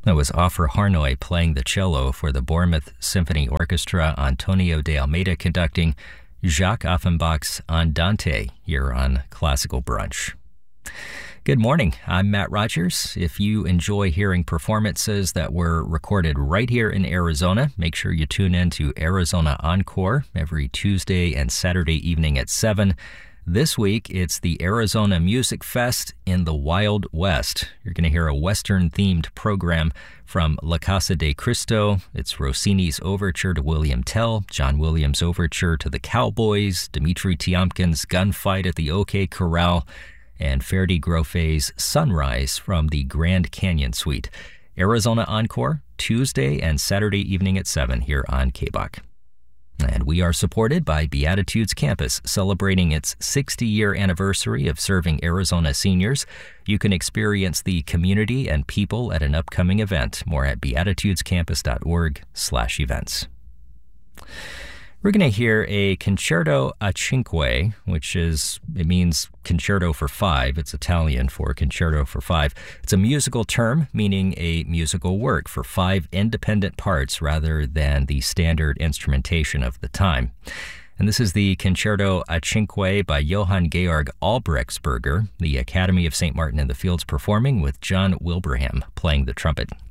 That was Offer Harnoy playing the cello for the Bournemouth Symphony Orchestra, Antonio de Almeida conducting, Jacques Offenbach's Andante here on Classical Brunch. Good morning, I'm Matt Rogers. If you enjoy hearing performances that were recorded right here in Arizona, make sure you tune in to Arizona Encore every Tuesday and Saturday evening at 7. This week, it's the Arizona Music Fest in the Wild West. You're going to hear a Western-themed program from La Casa de Cristo. It's Rossini's Overture to William Tell, John Williams' Overture to the Cowboys, Dmitri Tiomkin's Gunfight at the OK Corral, and Ferdi Groffet's Sunrise from the Grand Canyon Suite. Arizona Encore, Tuesday and Saturday evening at 7 here on KBOC. And we are supported by Beatitudes Campus, celebrating its 60-year anniversary of serving Arizona seniors. You can experience the community and people at an upcoming event. More at beatitudescampus.org/events. We're going to hear a concerto a cinque, it means concerto for five. It's Italian for concerto for five. It's a musical term meaning a musical work for five independent parts rather than the standard instrumentation of the time. And this is the Concerto a cinque by Johann Georg Albrechtsberger, the Academy of St. Martin in the Fields performing with John Wilbraham playing the trumpet.